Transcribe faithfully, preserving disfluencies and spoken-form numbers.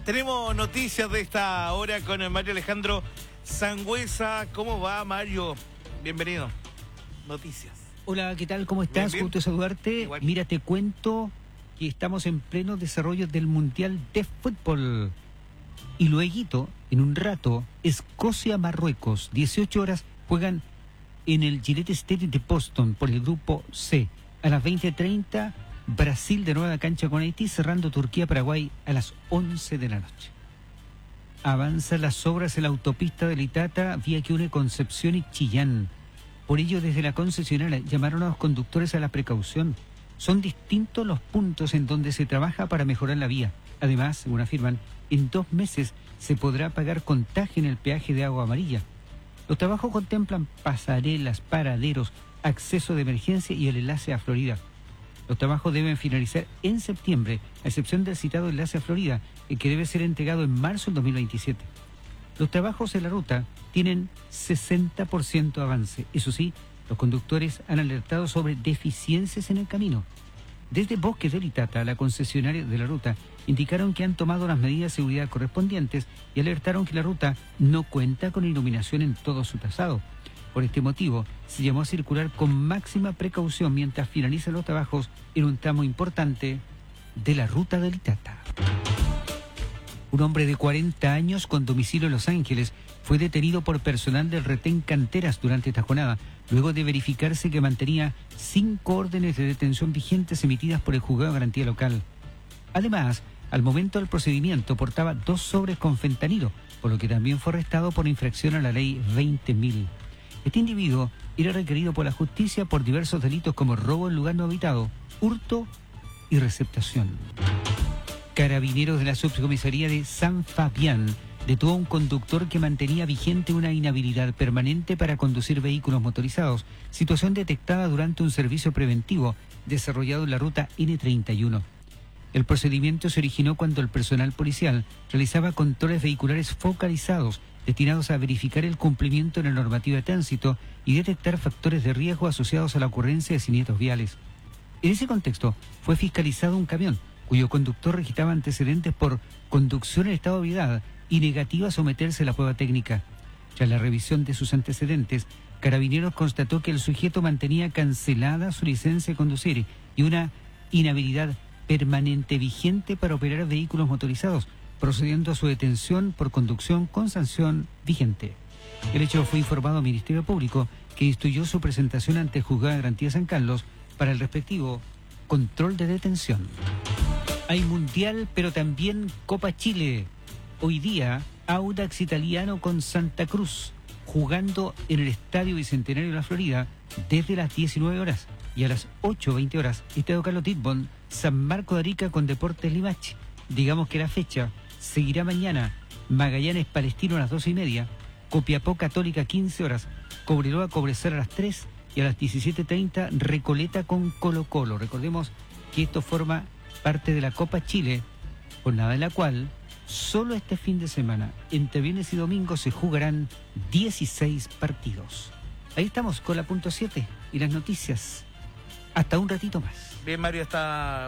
Tenemos noticias de esta hora con el Mario Alejandro Sangüesa. ¿Cómo va, Mario? Bienvenido. Noticias. Hola, ¿qué tal? ¿Cómo estás? Bien, bien. Gusto saludarte. Igual. Mira, te cuento que estamos en pleno desarrollo del Mundial de Fútbol. Y luego, en un rato, Escocia-Marruecos, dieciocho horas, juegan en el Gillette Stadium de Boston por el grupo C. A las veinte treinta, Brasil de nueva cancha con Haití, cerrando Turquía-Paraguay a las once de la noche. Avanzan las obras en la autopista del Itata, vía que une Concepción y Chillán. Por ello, desde la concesionaria llamaron a los conductores a la precaución. Son distintos los puntos en donde se trabaja para mejorar la vía. Además, según afirman, en dos meses se podrá pagar contaje en el peaje de Agua Amarilla. Los trabajos contemplan pasarelas, paraderos, acceso de emergencia y el enlace a Florida. Los trabajos deben finalizar en septiembre, a excepción del citado enlace a Florida, el que debe ser entregado en marzo del dos mil veintisiete. Los trabajos en la ruta tienen sesenta por ciento avance. Eso sí, los conductores han alertado sobre deficiencias en el camino. Desde Bosques del Itata, la concesionaria de la ruta, indicaron que han tomado las medidas de seguridad correspondientes y alertaron que la ruta no cuenta con iluminación en todo su trazado. Por este motivo, se llamó a circular con máxima precaución mientras finalizan los trabajos en un tramo importante de la ruta del Itata. Un hombre de cuarenta años con domicilio en Los Ángeles fue detenido por personal del retén Canteras durante esta jornada, luego de verificarse que mantenía cinco órdenes de detención vigentes emitidas por el juzgado de garantía local. Además, al momento del procedimiento portaba dos sobres con fentanilo, por lo que también fue arrestado por infracción a la ley veinte mil. Este individuo era requerido por la justicia por diversos delitos como robo en lugar no habitado, hurto y receptación. Carabineros de la subcomisaría de San Fabián detuvo a un conductor que mantenía vigente una inhabilidad permanente para conducir vehículos motorizados, situación detectada durante un servicio preventivo desarrollado en la ruta ene treinta y uno. El procedimiento se originó cuando el personal policial realizaba controles vehiculares focalizados destinados a verificar el cumplimiento de la normativa de tránsito y detectar factores de riesgo asociados a la ocurrencia de siniestros viales. En ese contexto, fue fiscalizado un camión cuyo conductor registraba antecedentes por conducción en estado de ebriedad y negativa a someterse a la prueba técnica. Tras la revisión de sus antecedentes, Carabineros constató que el sujeto mantenía cancelada su licencia de conducir y una inhabilidad permanente vigente para operar vehículos motorizados, procediendo a su detención por conducción con sanción vigente. El hecho fue informado al Ministerio Público, que instruyó su presentación ante el Juzgado de Garantía de San Carlos para el respectivo control de detención. Hay Mundial, pero también Copa Chile. Hoy día, Audax Italiano con Santa Cruz, jugando en el Estadio Bicentenario de la Florida desde las diecinueve horas. Y a las ocho veinte horas, Estadio Carlos Titbon, San Marco de Arica con Deportes Limache. Digamos que la fecha seguirá mañana. Magallanes Palestino a las doce y media, Copiapó Católica quince horas, Cobreloa Cobresal a las tres y a las diecisiete treinta Recoleta con Colo Colo. Recordemos que esto forma parte de la Copa Chile, jornada en la cual solo este fin de semana, entre viernes y domingo, se jugarán dieciséis partidos. Ahí estamos con la punto siete y las noticias. Hasta un ratito más. Bien, Mario, hasta